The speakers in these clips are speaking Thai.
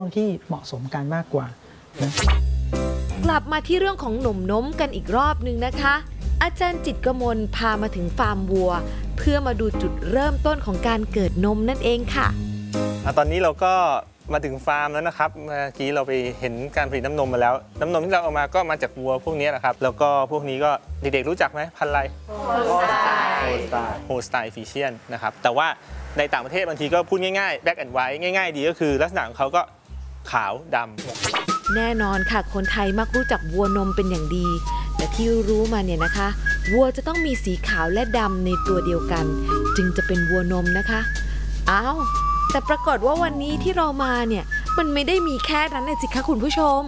ที่เหมาะสมกันมากกว่านะกลับมาที่เรื่องของหนมนมกันอีกรอบหนึ่งนะคะ อาจารย์จิตรกมลพามาถึงฟาร์มวัวเพื่อมาดูจุดเริ่มต้นของการเกิดนมนั่นเองค่ะตอนนี้เราก็มาถึงฟาร์มแล้วนะครับเมื่อกี้เราไปเห็นการผลิตน้ำนมมาแล้วน้ำนมที่เราเอามาก็มาจากวัวพวกนี้แหละครับแล้วก็พวกนี้ก็เด็กๆรู้จักไหมพันธุ์อะไรโฮสไตน์ฟิเชียนนะครับแต่ว่าในต่างประเทศบางทีก็พูดง่ายๆแบล็กแอนด์ไวท์ง่ายๆดีก็คือลักษณะของเขาก็ขาวดำแน่นอนค่ะคนไทยมักรู้จักวัวนมเป็นอย่างดีแต่ที่รู้มาเนี่ยนะคะวัวจะต้องมีสีขาวและดำในตัวเดียวกันจึงจะเป็นวัวนมนะคะอ้าวแต่ปรากฏว่าวันนี้ที่เรามาเนี่ยมันไม่ได้มีแค่นั้นเลยสิคะคุณผู้ชม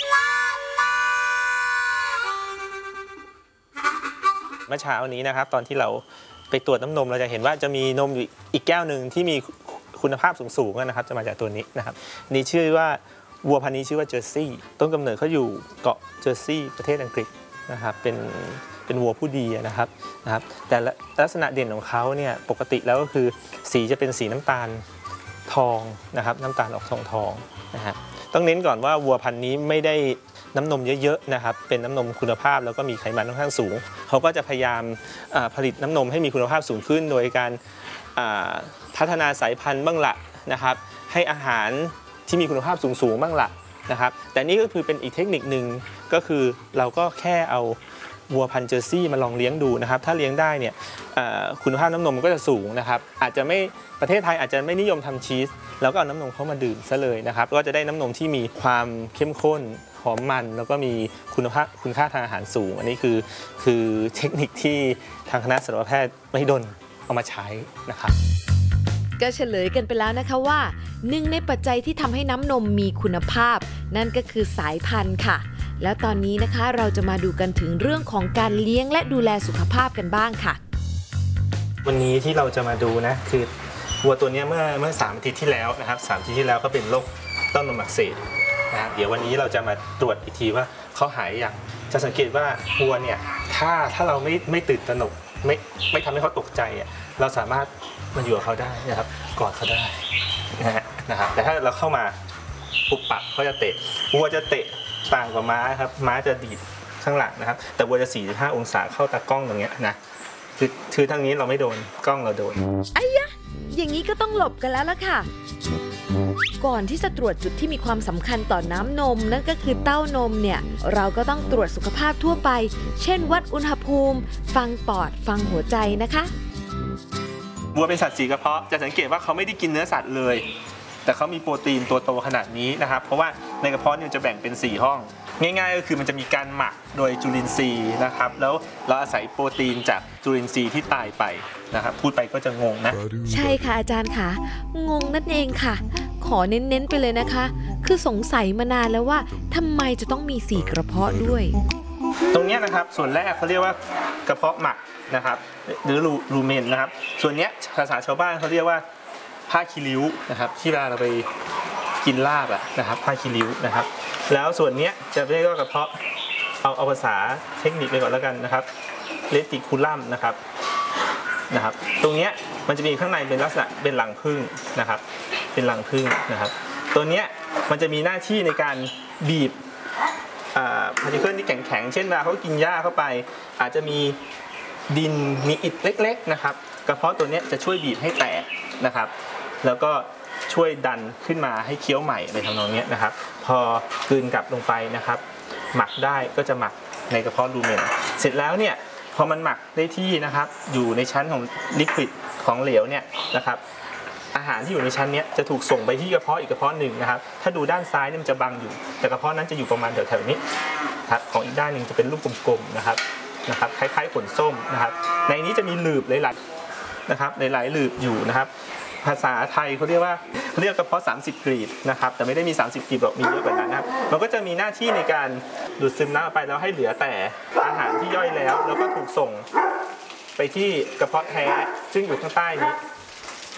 เมื่อเช้านี้นะครับตอนที่เราไปตรวจน้ำนมเราจะเห็นว่าจะมีนมอยู่อีกแก้วหนึ่งที่มีคุณภาพสูงๆนะครับจะมาจากตัวนี้นะครับนี่ชื่อว่าวัวพันธุ์นี้ชื่อว่าเจอร์ซี่ต้นกำเนิดเขาอยู่เกาะเจอร์ซี่ประเทศอังกฤษนะครับเป็นวัวผู้ดีนะครับแต่ลักษณะเด่นของเขาเนี่ยปกติแล้วก็คือสีจะเป็นสีน้ำตาลทองนะครับน้ำตาลออกทองนะฮะต้องเน้นก่อนว่าวัวพันธุ์นี้ไม่ได้น้ำนมเยอะๆนะครับเป็นน้ำนมคุณภาพแล้วก็มีไขมันค่อนข้างสูงเขาก็จะพยายามผลิตน้ำนมให้มีคุณภาพสูงขึ้นโดยการพัฒนาสายพันธุ์บ้างละนะครับให้อาหารที่มีคุณภาพสูงๆบ้างละนะครับแต่นี่ก็คือเป็นอีกเทคนิคหนึ่งก็คือเราก็แค่เอาวัวพันธุ์เจอร์ซี่มาลองเลี้ยงดูนะครับถ้าเลี้ยงได้เนี่ยคุณภาพน้ำนมมันก็จะสูงนะครับอาจจะไม่ประเทศไทยอาจจะไม่นิยมทำชีสแล้วก็เอาน้ำนมเข้ามาดื่มซะเลยนะครับก็จะได้น้ำนมที่มีความเข้มข้นหอมมันแล้วก็มีคุณค่าทางอาหารสูงอันนี้คือเทคนิคที่ทางคณะสัตวแพทย์มหิดลเอามาใช้นะครับก็เฉลยกันไปแล้วนะคะว่าหนึ่งในปัจจัยที่ทำให้น้ำนมมีคุณภาพนั่นก็คือสายพันธุ์ค่ะแล้วตอนนี้นะคะเราจะมาดูกันถึงเรื่องของการเลี้ยงและดูแลสุขภาพกันบ้างค่ะวันนี้ที่เราจะมาดูนะคือวัวตัวนี้เมื่อ3 อาทิตย์ที่แล้วนะครับ3 อาทิตย์ที่แล้วก็เป็นโรคเต้านมอักเสบนะเดี๋ยววันนี้เราจะมาตรวจอีกทีว่าเขาหายอย่างจะสังเกตว่าวัวเนี่ยถ้าเราไม่ตื่นตระหนกไม่ทำให้เขาตกใจเราสามารถมันอยู่กับเขาได้นะครับกอดเขาได้นะครับแต่ถ้าเราเข้ามาปุบปับเขาจะเตะวัวจะเตะต่างกว่าม้าครับม้าจะดีดข้างหลังนะครับแต่วัวจะ45 องศาเข้าตากล้องตรงเนี้ยนะคือทางนี้เราไม่โดนกล้องเราโดนไอ้ยะอย่างนี้ก็ต้องหลบกันแล้วล่ะค่ะก่อนที่จะตรวจจุดที่มีความสำคัญต่อน้ำนมนั่นก็คือเต้านมเนี่ยเราก็ต้องตรวจสุขภาพทั่วไปเช่นวัดอุณหภูมิฟังปอดฟังหัวใจนะคะวัวเป็นสัตว์สีกระเพาะจะสังเกตว่าเขาไม่ได้กินเนื้อสัตว์เลยแต่เขามีโปรตีนตัวโตขนาดนี้นะครับเพราะว่าในกระเพาะเนี่ยจะแบ่งเป็น4 ห้องง่ายๆก็คือมันจะมีการหมักโดยจุลินทรีย์นะครับแล้วเราอาศัยโปรตีนจากจุลินทรีย์ที่ตายไปนะครับพูดไปก็จะงงนะใช่ค่ะอาจารย์ค่ะงงนั่นเองค่ะขอเน้นๆไปเลยนะคะคือสงสัยมานานแล้วว่าทำไมจะต้องมี4 กระเพาะด้วยตรงนี้นะครับส่วนแรกเขาเรียกว่ากระเพาะหมักนะครับหรือรูเมนนะครับส่วนนี้ภาษาชาวบ้านเขาเรียกว่าผ้าคีริ้วนะครับที่เวลาเราไปกินลาบนะครับผ้าคีริ้วนะครับแล้วส่วนนี้จะเรียกว่ากระเพาะเอาภาษาเทคนิคไปก่อนแล้วกันนะครับเลติคูลัมนะครับตรงนี้มันจะมีข้างในเป็นลักษณะเป็นรังผึ้งนะครับเป็นรังผึ้งนะครับตัวนี้มันจะมีหน้าที่ในการบีบพาร์ติเคิลที่แข็งๆเช่นเวลาเขากินหญ้าเข้าไปอาจจะมีดินมีอิฐเล็กๆนะครับกระเพาะตัวนี้จะช่วยบีบให้แตกนะครับแล้วก็ช่วยดันขึ้นมาให้เคี้ยวใหม่ในทำนองนี้นะครับพอกลืนกลับลงไปนะครับหมักได้ก็จะหมักในกระเพาะรูเมนเสร็จแล้วเนี่ยพอมันหมักได้ที่นะครับอยู่ในชั้นของลิควิดของเหลวเนี่ยนะครับอาหารที่อยู่ในชั้นนี้จะถูกส่งไปที่กระเพาะอีกกระเพาะหนึ่งนะครับถ้าดูด้านซ้ายเนี่ยมันจะบังอยู่แต่กระเพาะนั้นจะอยู่ประมาณแถวๆนี้ครับของอีกด้านหนึ่งจะเป็นลูกกลมๆนะครับคล้ายๆผลส้มนะครับในนี้จะมีหลืบหลายๆนะครับหลายๆหลืบอยู่นะครับภาษาไทยเขาเรียกกระเพาะ30 กลีบนะครับแต่ไม่ได้มี30 กลีบหรอกมีเยอะกว่านั้นนะครับมันก็จะมีหน้าที่ในการดูดซึมน้ำไปแล้วให้เหลือแต่อาหารที่ย่อยแล้วก็ถูกส่งไปที่กระเพาะแท้ซึ่งอยู่ข้างใต้นี้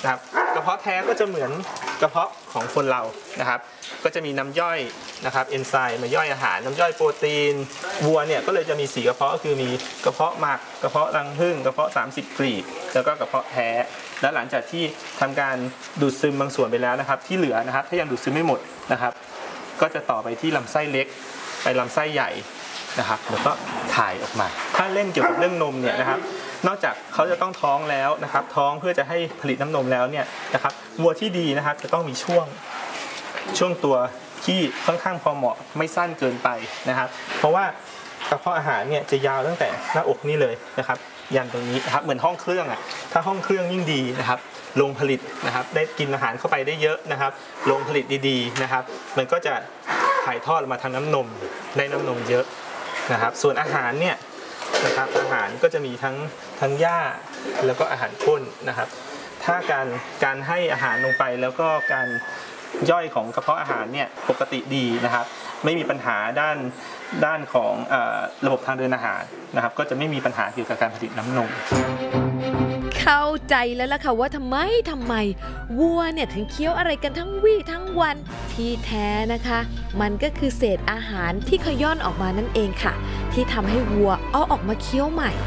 นะครับกระเพาะแท้ก็จะเหมือนกระเพาะของคนเรานะครับก็จะมีน้ำย่อยนะครับเอนไซม์มาย่อยอาหารน้ำย่อยโปรตีนวัวเนี่ยก็เลยจะมี4กระเพาะก็คือมีกระเพาะหมักกระเพาะรังผึ้งกระเพาะ30กลีบแล้วก็กระเพาะแท้แล้วหลังจากที่ทำการดูดซึมบางส่วนไปแล้วนะครับที่เหลือนะครับถ้ายังดูดซึมไม่หมดนะครับก็จะต่อไปที่ลำไส้เล็กไปลำไส้ใหญ่นะครับแล้วก็ถ่ายออกมาถ้าเล่นเกี่ยวกับเรื่องนมเนี่ยนะครับนอกจากเขาจะต้องท้องแล้วนะครับท้องเพื่อจะให้ผลิตน้ำนมแล้วเนี่ยนะครับวัวที่ดีนะครับจะต้องมีช่วงตัวที่ค่อนข้างพอเหมาะไม่สั้นเกินไปนะครับเพราะว่ากระเพาะอาหารเนี่ยจะยาวตั้งแต่หน้าอกนี่เลยนะครับยันตรงนี้นะครับเหมือนห้องเครื่องอ่ะถ้าห้องเครื่องยิ่งดีนะครับโรงผลิตนะครับได้กินอาหารเข้าไปได้เยอะนะครับโรงผลิตดีๆนะครับมันก็จะถ่ายทอดมาทางน้ำนมได้น้ำนมเยอะนะครับส่วนอาหารเนี่ยนะครับอาหารก็จะมีทั้งหญ้าแล้วก็อาหารข้นนะครับถ้าการให้อาหารลงไปแล้วก็การย่อยของกระเพาะอาหารเนี่ยปกติดีนะครับไม่มีปัญหาด้านของระบบทางเดินอาหารนะครับก็จะไม่มีปัญหาเกี่ยวกับการผลิตน้ำนมเข้าใจแล้วล่ะค่ะว่าทำไมวัวเนี่ยถึงเคี้ยวอะไรกันทั้งวี่ทั้งวันที่แท้นะคะมันก็คือเศษอาหารที่ขย้อนออกมานั่นเองค่ะที่ทำให้วัวเอาออกมาเคี้ยวใหม่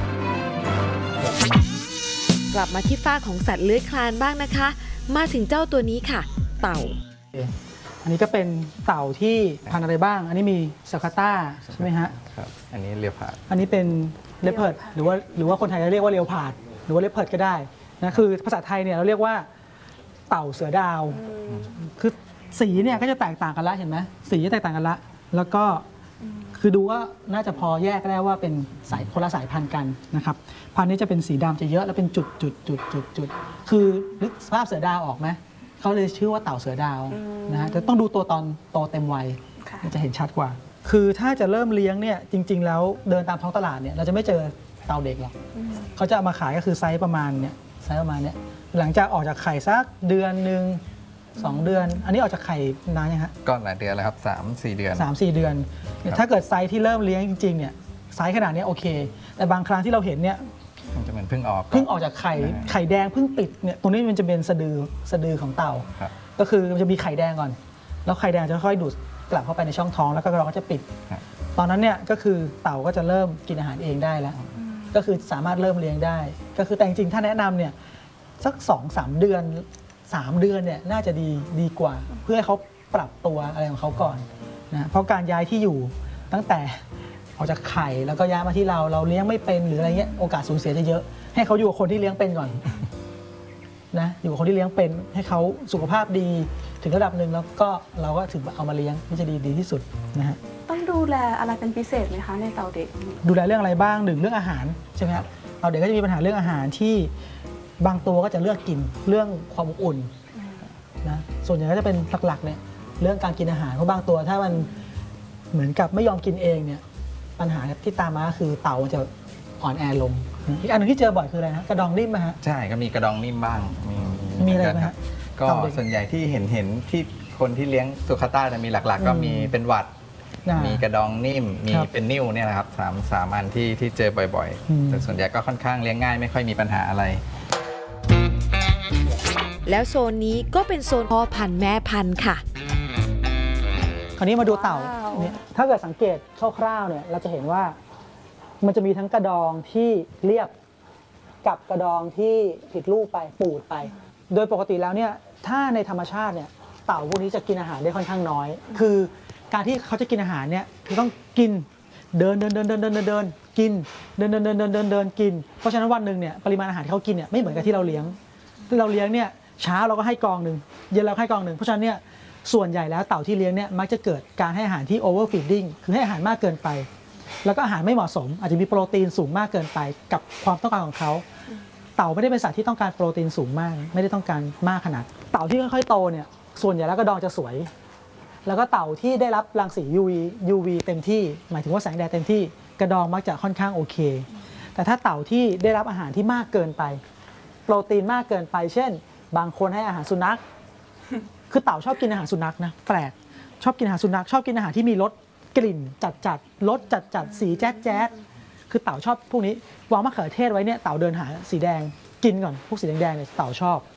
กลับมาที่ฝ้าของสัตว์เลื้อยคลานบ้างนะคะมาถึงเจ้าตัวนี้ค่ะเต่าอันนี้ก็เป็นเต่าที่พันธุ์อะไรบ้างอันนี้มีซากาต้าใช่ไหมฮะครับอันนี้เลียวผาดอันนี้เป็นเลปเพิร์ดหรือว่าคนไทยเรียกว่าเลียวผาดหรือว่าเลปเพิร์ดก็ได้นะคือภาษาไทยเนี่ยเราเรียกว่าเต่าเสือดาวคือสีเนี่ยก็จะแตกต่างกันละเห็นไหมสีจะแตกต่างกันละแล้วก็คือดูว่าน่าจะพอแยกได้ว่าเป็นคนละสายพันธุ์กันนะครับพันธุ์นี้จะเป็นสีดำจะเยอะแล้วเป็นจุดคือนึกสภาพเสือดาวออกไหมเขาเลยชื่อว่าเต่าเสือดาวนะฮะจะต้องดูตัวตอนโตเต็มวัยจะเห็นชัดกว่าคือถ้าจะเริ่มเลี้ยงเนี่ยจริงๆแล้วเดินตามท้องตลาดเนี่ยเราจะไม่เจอเต่าเด็กหรอกเขาจะเอามาขายก็คือไซส์ประมาณเนี้ยหลังจากออกจากไข่สักเดือนหนึ่ง2 เดือนอันนี้ออกจากไข่นานยังฮะก็หลายเดือนแล้วครับ3-4 เดือน 3-4 เดือนถ้าเกิดไซส์ที่เริ่มเลี้ยงจริงๆเนี่ยไซส์ขนาดนี้โอเคแต่บางครั้งที่เราเห็นเนี่ยมันจะเหมือนเพิ่งออกจากไข่แดงเพิ่งปิดเนี่ยตรงนี้มันจะเป็นสะดือของเต่าก็คือมันจะมีไข่แดงก่อนแล้วไข่แดงจะค่อยดูดกลับเข้าไปในช่องท้องแล้วก็เราก็จะปิดตอนนั้นเนี่ยก็คือเต่าก็จะเริ่มกินอาหารเองได้แล้วก็คือสามารถเริ่มเลี้ยงได้ก็คือแต่จริงๆถ้าแนะนำเนี่ยสัก 2-3 เดือน3 เดือนเนี่ยน่าจะดีกว่าเพื่อให้เขาปรับตัวอะไรของเขาก่อนนะเพราะการย้ายที่อยู่ตั้งแต่ออกจากไข่แล้วก็ย้ายมาที่เราเลี้ยงไม่เป็นหรืออะไรเงี้ยโอกาสสูญเสียจะเยอะให้เขาอยู่กับคนที่เลี้ยงเป็นก่อนนะอยู่กับคนที่เลี้ยงเป็นให้เขาสุขภาพดีถึงระดับหนึ่งแล้วก็เราก็ถึงเอามาเลี้ยงนี่จะดีที่สุดนะฮะต้องดูแลอะไรเป็นพิเศษไหมคะในเต่าเด็กดูแลเรื่องอะไรบ้าง1เรื่องอาหารใช่ไหมครับเต่าเด็กก็จะมีปัญหาเรื่องอาหารที่บางตัวก็จะเลือกกินเรื่องความอบอุ่นนะส่วนใหญ่ก็จะเป็นหลักๆเนี่ยเรื่องการกินอาหารเพราะบางตัวถ้ามันเหมือนกับไม่ยอมกินเองเนี่ยปัญหาที่ตามมาคือเต่ามันจะอ่อนแอลงอีกอันนึงที่เจอบ่อยคืออะไรนะกระดองนิ่มไหมฮะใช่ก็มีกระดองนิ่มบ้างมีอะไรไหมฮะก็ส่วนใหญ่ที่เห็นที่คนที่เลี้ยงสุขาต้าจะมีหลักๆก็มีเป็นหวัดมีกระดองนิ่มมีเป็นนิ่วเนี่ยนะครับ3 อันที่เจอบ่อยๆแต่ส่วนใหญ่ก็ค่อนข้างเลี้ยงง่ายไม่ค่อยมีปัญหาอะไรแล้วโซนนี้ก็เป็นโซนพ่อพันธุ์แม่พันธุ์ค่ะคราวนี้มาดูเต่าเนี่ยถ้าเกิดสังเกตคร่าวๆเนี่ยเราจะเห็นว่ามันจะมีทั้งกระดองที่เรียบกับกระดองที่ผิดรูปไปปูดไปโดยปกติแล้วเนี่ยถ้าในธรรมชาติเนี่ยเต่าพวกนี้จะกินอาหารได้ค่อนข้างน้อยคือการที่เขาจะกินอาหารเนี่ยคือต้องกินเดินกินเดินกินเพราะฉะนั้นวันหนึ่งเนี่ยปริมาณอาหารที่เขากินเนี่ยไม่เหมือนกับที่เราเลี้ยงเนี่ยเช้าเราก็ให้กองหนึ่งเย็นเราให้กองหนึ่งเพราะฉะนั้นเนี่ยส่วนใหญ่แล้วเต่าที่เลี้ยงเนี่ยมักจะเกิดการให้อาหารที่ overfeeding คือให้อาหารมากเกินไปแล้วก็อาหารไม่เหมาะสมอาจจะมีโปรตีนสูงมากเกินไปกับความต้องการของเขาเต่าไม่ได้เป็นสัตว์ที่ต้องการโปรตีนสูงมากไม่ได้ต้องการมากขนาดเต่าที่ค่อยๆโตเนี่ยส่วนใหญ่แล้วกระดองจะสวยแล้วก็เต่าที่ได้รับรังสี UV เต็มที่หมายถึงว่าแสงแดดเต็มที่กระดองมักจะค่อนข้างโอเคแต่ถ้าเต่าที่ได้รับอาหารที่มากเกินไปโปรตีนมากเกินไปเช่นบางคนให้อาหารสุนัขคือเต่าชอบกินอาหารสุนัขนะแปลกชอบกินอาหารสุนัขชอบกินอาหารที่มีรสกลิ่นจัดรสจัดสีแจ๊ดคือเต่าชอบพวกนี้วางมะเขือเทศไว้เนี่ยเต่าเดินหาสีแดงกินก่อนพวกสีแดงๆเนี่ยเต่าชอบ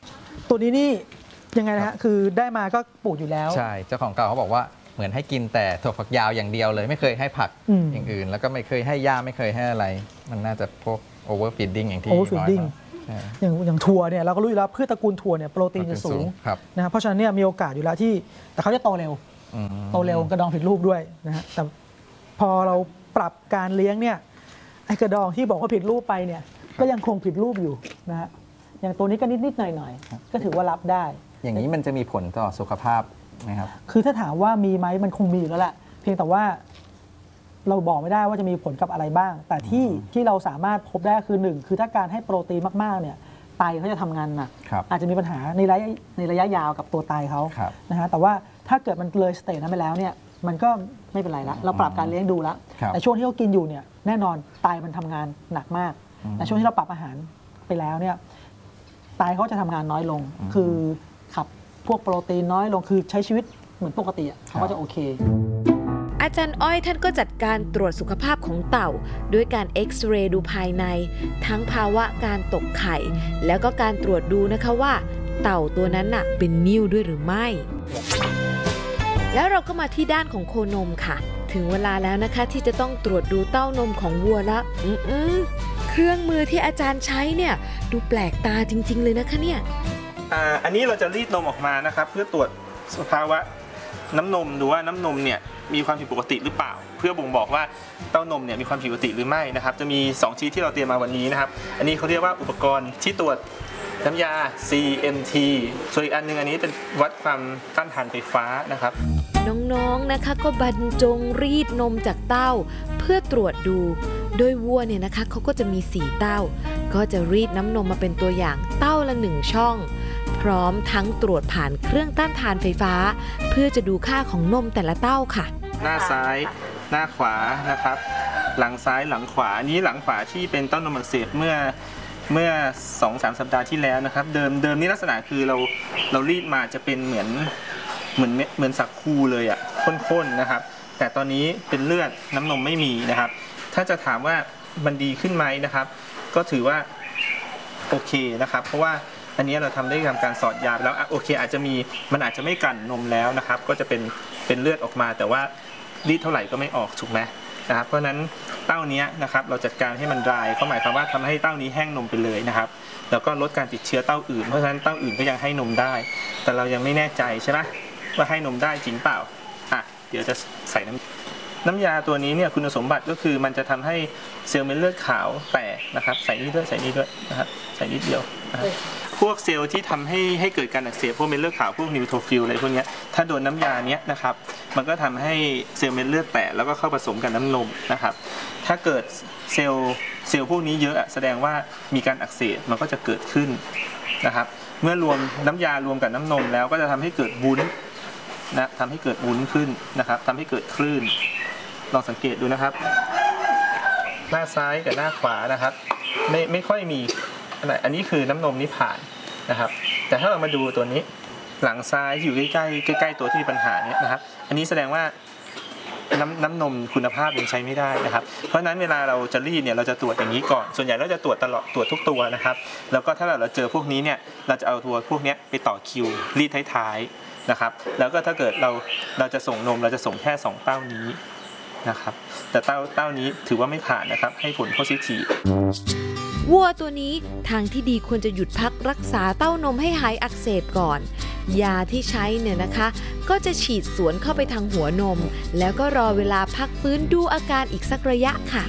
ตัวนี้นี่ยังไงนะฮะคือได้มาก็ปลูกอยู่แล้วใช่เจ้าของเก่าเขาบอกว่าเหมือนให้กินแต่ถั่วฝักยาวอย่างเดียวเลยไม่เคยให้ผักอย่างอื่นแล้วก็ไม่เคยให้หญ้าไม่เคยให้อะไรมันน่าจะพวก overfeeding อย่างที่ overfeeding อย่างถั่วเนี่ยเราก็รู้อยู่แล้วพืชตระกูลถั่วเนี่ยโปรตีนจะสูงนะครับเพราะฉะนั้นเนี่ยมีโอกาสอยู่แล้วที่แต่เขาจะโตเร็วกระดองผิดรูปด้วยนะฮะแต่พอเราปรับการเลี้ยงเนี่ยไอ้กระดองที่บอกว่าผิดรูปไปเนี่ยก็ยังคงผิดรูปอยู่นะฮะอย่างตัวนี้ก็นิดๆหน่อยๆก็ถือว่ารับได้อย่างนี้มันจะมีผลต่อสุขภาพไหมครับคือถ้าถามว่ามีไหมมันคงมีอยู่แล้วแหละเพียงแต่ว่าเราบอกไม่ได้ว่าจะมีผลกับอะไรบ้างแต่ที่เราสามารถพบได้คือ1คือถ้าการให้โปรตีนมากๆเนี่ยไตเขาจะทำงานหนักอาจจะมีปัญหาในระยะยาวกับตัวไตเขานะฮะแต่ว่าถ้าเกิดมันเลยสเตจนั้นไปแล้วเนี่ยมันก็ไม่เป็นไรละเราปรับการเลี้ยงดูแล้วแต่ช่วงที่เขากินอยู่เนี่ยแน่นอนไตมันทำงานหนักมากแต่ช่วงที่เราปรับอาหารไปแล้วเนี่ยไตเขาจะทำงานน้อยลงคือขับพวกโปรตีนน้อยลงคือใช้ชีวิตเหมือนปกติเขาก็จะโอเคอาจารย์อ้อยท่านก็จัดการตรวจสุขภาพของเต่าด้วยการเอ็กซเรย์ดูภายในทั้งภาวะการตกไข่แล้วก็การตรวจดูนะคะว่าเต่าตัวนั้นน่ะเป็นนิ่วด้วยหรือไม่แล้วเราก็มาที่ด้านของโคนมค่ะถึงเวลาแล้วนะคะที่จะต้องตรวจดูเต้านมของวัวละเครื่องมือที่อาจารย์ใช้เนี่ยดูแปลกตาจริงๆเลยนะคะเนี่ยอันนี้เราจะรีดนมออกมานะครับเพื่อตรวจสภาวะน้ำนมดูว่าน้ำนมเนี่ยมีความผิดปกติหรือเปล่าเพื่อบ่งบอกว่าเต้านมเนี่ยมีความผิดปกติหรือไม่นะครับจะมี2ชิ้นที่เราเตรียมมาวันนี้นะครับอันนี้เขาเรียกว่าอุปกรณ์ที่ตรวจน้ำยา CMT ส่วนอีกอันนึงอันนี้เป็นวัดความต้านทานไฟฟ้านะครับน้องๆนะคะก็บรรจงรีดนมจากเต้าเพื่อตรวจดูโดยวัวเนี่ยนะคะเขาก็จะมี4เต้าก็จะรีดน้ำนมมาเป็นตัวอย่างเต้าละ1ช่องพร้อมทั้งตรวจผ่านเครื่องต้านทานไฟฟ้าเพื่อจะดูค่าของนมแต่ละเต้าค่ะหน้าซ้ายหน้าขวานะครับหลังซ้ายหลังขวานี้หลังขวาที่เป็นเต้านมอักเสบเมื่อ 2-3 สัปดาห์ที่แล้วนะครับเดิมนี่ลักษณะคือเรารีดมาจะเป็นเหมือนสักคูเลยอ่ะข้นๆนะครับแต่ตอนนี้เป็นเลือดน้ำนมไม่มีนะครับถ้าจะถามว่ามันดีขึ้นไหมนะครับก็ถือว่าโอเคนะครับเพราะว่าอันนี้เราทำได้ทำการสอดยาแล้วโอเคมันอาจจะไม่กลั่นนมแล้วนะครับก็จะเป็นเลือดออกมาแต่ว่ารีดเท่าไหร่ก็ไม่ออกถูกไหมนะครับเพราะฉะนั้นเต้านี้นะครับเราจัดการให้มันดรายเขาหมายความว่าทำให้เต้านี้แห้งนมไปเลยนะครับแล้วก็ลดการติดเชื้อเต้าอื่นเพราะฉะนั้นเต้าอื่นก็ยังให้นมได้แต่เรายังไม่แน่ใจใช่ไหมว่าให้นมได้จริงเปล่าเดี๋ยวจะใส่น้ำยาตัวนี้เนี่ยคุณสมบัติก็คือมันจะทำให้เซลล์เม็ดเลือดขาวแตกนะครับใส่นี่ด้วยนะครับใส่นิดเดียวพวกเซลล์ที่ทำให้เกิดการอักเสบพวกเม็ดเลือดขาวพวกนิวโทฟิลอะไรพวกนี้ถ้าโดนน้ำยาเนี้ยนะครับมันก็ทำให้เซลล์เม็ดเลือดแตกแล้วก็เข้าผสมกับน้ำนมนะครับถ้าเกิดเซลล์พวกนี้เยอะแสดงว่ามีการอักเสบมันก็จะเกิดขึ้นนะครับเมื่อรวมน้ำยารวมกับน้ำนมแล้วก็จะทำให้เกิดวุ้นทำให้เกิดวุ้นขึ้นนะครับทำให้เกิดคลื่นลองสังเกตดูนะครับหน้าซ้ายกับหน้าขวานะครับไม่ค่อยมีอันนี้คือน้ำนมนี่ผ่านนะครับแต่ถ้าเรามาดูตัวนี้หลังซ้ายอยู่ใกล้ตัวที่มีปัญหาเนี่ยนะครับอันนี้แสดงว่าน้ำนมคุณภาพยังใช้ไม่ได้นะครับเพราะฉะนั้นเวลาเราจะรีดเนี่ยเราจะตรวจอย่างนี้ก่อนส่วนใหญ่เราจะตรวจตลอดตรวจทุกตัวนะครับแล้วก็ถ้าเราเจอพวกนี้เนี่ยเราจะเอาตัวพวกนี้ไปต่อคิวรีดท้ายๆนะครับแล้วก็ถ้าเกิดเราจะส่งนมเราจะส่งแค่2เต้านี้นะครับแต่เต้านี้ถือว่าไม่ผ่านนะครับให้ผลโพซิทีฟวัวตัวนี้ทางที่ดีควรจะหยุดพักรักษาเต้านมให้หายอักเสบก่อนยาที่ใช้เนี่ยนะคะก็จะฉีดสวนเข้าไปทางหัวนมแล้วก็รอเวลาพักฟื้นดูอาการอีกสักระยะค่ะ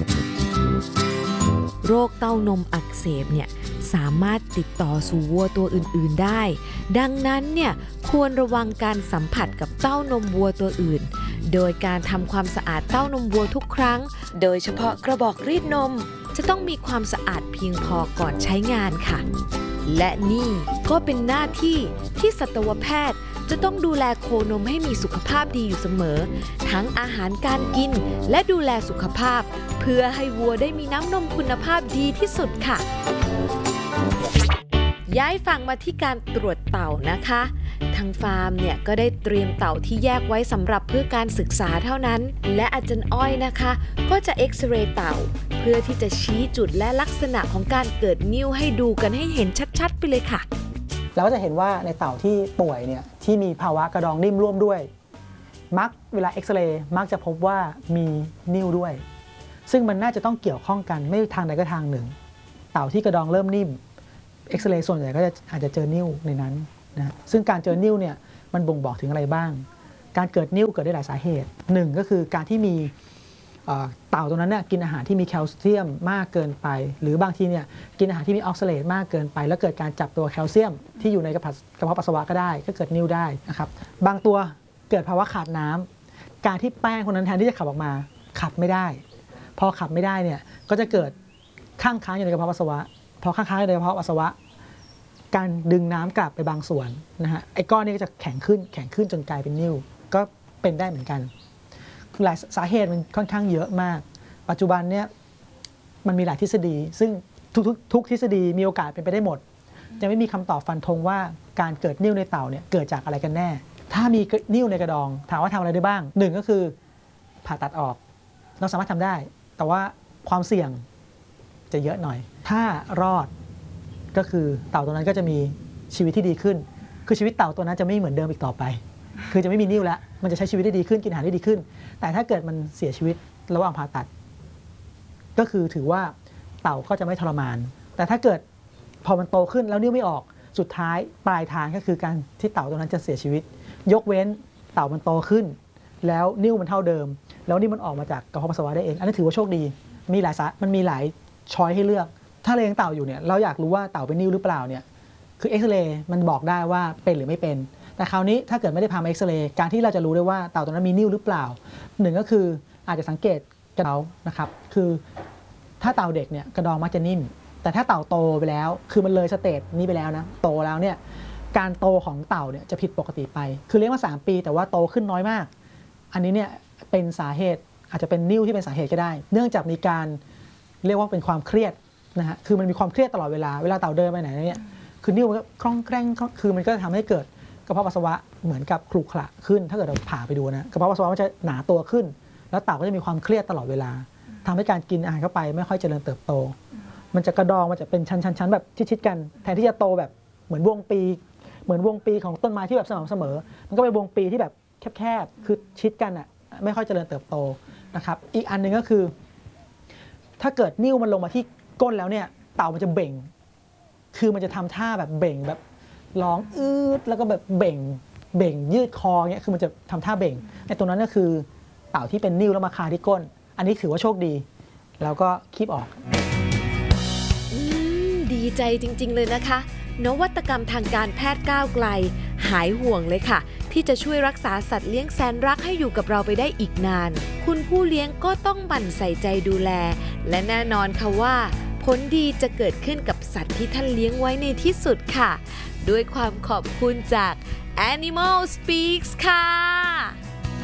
โรคเต้านมอักเสบเนี่ยสามารถติดต่อสู่วัวตัวอื่นๆได้ดังนั้นเนี่ยควรระวังการสัมผัสกับเต้านมวัวตัวอื่นโดยการทำความสะอาดเต้านมวัวทุกครั้งโดยเฉพาะกระบอกรีดนมจะต้องมีความสะอาดเพียงพอก่อนใช้งานค่ะและนี่ก็เป็นหน้าที่ที่สัตวแพทย์จะต้องดูแลโคนมให้มีสุขภาพดีอยู่เสมอทั้งอาหารการกินและดูแลสุขภาพเพื่อให้วัวได้มีน้ำนมคุณภาพดีที่สุดค่ะย้ายฝั่งมาที่การตรวจเต่านะคะทางฟาร์มเนี่ยก็ได้เตรียมเต่าที่แยกไว้สำหรับเพื่อการศึกษาเท่านั้นและอาจารย์อ้อยนะคะก็จะเอ็กซเรย์เต่าเพื่อที่จะชี้จุดและลักษณะของการเกิดนิ่วให้ดูกันให้เห็นชัดๆไปเลยค่ะเราก็จะเห็นว่าในเต่าที่ป่วยเนี่ยที่มีภาวะกระดองนิ่มร่วมด้วยมักเวลาเอ็กซเรย์มักจะพบว่ามีนิ่วด้วยซึ่งมันน่าจะต้องเกี่ยวข้องกันไม่ทางใดก็ทางหนึ่งเต่าที่กระดองเริ่มนิ่มเอ็กซเรย์ส่วนใหญ่ก็อาจจะเจอนิ่วในนั้นนะซึ่งการเจอนิ่วเนี่ยมันบ่งบอกถึงอะไรบ้างการเกิดนิ่วเกิดได้หลายสาเหตุหนึ่งก็คือการที่มีเต่าตัวนั้นเนี่ยกินอาหารที่มีแคลเซียมมากเกินไปหรือบางทีเนี่ยกินอาหารที่มีออกซาเลตมากเกินไปแล้วเกิดการจับตัวแคลเซียมที่อยู่ในกระเพาะปัสสาวะก็ได้ก็เกิดนิ่วได้นะครับบางตัวเกิดภาวะขาดน้ำการที่แป้งคนนั้นแทนที่จะขับออกมาขับไม่ได้พอขับไม่ได้เนี่ยก็จะเกิดข้างค้างอยู่ในกระเพาะปัสสาวะพอข้างค้างอยู่ในกระเพาะปัสสาวะการดึงน้ำกลับไปบางส่วนนะฮะไอ้ก้อนนี้ก็จะแข็งขึ้นจนกลายเป็นนิ่วก็เป็นได้เหมือนกันหลายสาเหตุมันค่อนข้างเยอะมากปัจจุบันเนี่ยมันมีหลายทฤษฎีซึ่งทุกทฤษฎีมีโอกาสเป็นไปได้หมดจะไม่มีคำตอบฟันธงว่าการเกิดนิ่วในเต่าเนี่ยเกิดจากอะไรกันแน่ถ้ามีนิ่วในกระดองถามว่าทำอะไรได้บ้างหนึ่งก็คือผ่าตัดออกเราสามารถทำได้แต่ว่าความเสี่ยงจะเยอะหน่อยถ้ารอดก็คือเต่าตัวนั้นก็จะมีชีวิตที่ดีขึ้นคือชีวิตเต่าตัวนั้นจะไม่เหมือนเดิมอีกต่อไปคือจะไม่มีนิ่วแล้วมันจะใช้ชีวิตได้ดีขึ้นกินอาหารได้ดีขึ้นแต่ถ้าเกิดมันเสียชีวิตระหว่างผ่าตัดก็คือถือว่าเต่าก็จะไม่ทรมานแต่ถ้าเกิดพอมันโตขึ้นแล้วนิ่วไม่ออกสุดท้ายปลายทางก็คือการที่เต่าตัวนั้นจะเสียชีวิตยกเว้นเต่ามันโตขึ้นแล้วนิ่วมันเท่าเดิมแล้วนี่มันออกมาจากกระเพาะปัสสาวะได้เองอันนี้ถือว่าโชคดีมันมีหลายช้อยให้เลือกถ้าเลี้ยงเต่าอยู่เนี่ยเราอยากรู้ว่าเต่าเป็นนิ่วหรือเปล่าเนี่ยคือเอ็กซเรย์มันบอกได้ว่าเป็นหรือไม่เป็นแต่คราวนี้ถ้าเกิดไม่ได้พามาเอ็กซเรย์การที่เราจะรู้ได้ว่าเต่าตัวนั้นมีนิ่วหรือเปล่าหนึ่งก็คืออาจจะสังเกตกระดองนะครับคือถ้าเต่าเด็กเนี่ยกระดองมักจะนิ่มแต่ถ้าเต่าโตไปแล้วคือมันเลยสเตจนี้ไปแล้วนะโตแล้วเนี่ยการโตของเต่าเนี่ยจะผิดปกติไปคือเลี้ยงมา3 ปีแต่ว่าโตขึ้นน้อยมากอันนี้เนี่ยเป็นสาเหตุอาจจะเป็นนิ่วที่เป็นสาเหตุก็ได้เนื่องจากมีการเรียกว่าเป็นความเครียดนะฮะคือมันมีความเครียดตลอดเวลาเต่าเดินไปไหนเนี่ยคือนิ่วมันก็คล่องแคล่งคือมันก็ทำให้เกิดกระเพาะปัสสาวะเหมือนกับขรุขระขึ้นถ้าเกิดเราผ่าไปดูนะกระเพาะปัสสาวะมันจะหนาตัวขึ้นแล้วเต่าก็จะมีความเครียดตลอดเวลาทำให้การกินอาหารเข้าไปไม่ค่อยเจริญเติบโตมันจะกระดองมันจะเป็นชั้นๆแบบชิดๆกันแทนที่จะโตแบบเหมือนวงปีของต้นไม้ที่แบบสม่ำเสมอมันก็เป็นวงปีที่แบบแคบๆคือชิดกันอ่ะไม่ค่อยเจริญเติบโตนะครับอีกอันนึงก็คือถ้าเกิดนิ่วมันลงมาที่ก้นแล้วเนี่ยเต่ามันจะเบ่งคือมันจะทำท่าแบบเบ่งแบบร้องอืดแล้วก็แบบเบ่งยืดคอเงี้ยคือมันจะทำท่าเบ่งในตรงนั้นก็คือเต่าที่เป็นนิ่วแล้วมาคาที่ก้นอันนี้ถือว่าโชคดีแล้วก็คีบออกดีใจจริงๆเลยนะคะนวัตกรรมทางการแพทย์ก้าวไกลหายห่วงเลยค่ะที่จะช่วยรักษาสัตว์เลี้ยงแสนรักให้อยู่กับเราไปได้อีกนานคุณผู้เลี้ยงก็ต้องหมั่นใส่ใจดูแลและแน่นอนค่ะว่าผลดีจะเกิดขึ้นกับสัตว์ที่ท่านเลี้ยงไว้ในที่สุดค่ะด้วยความขอบคุณจาก Animal Speaks ค่ะ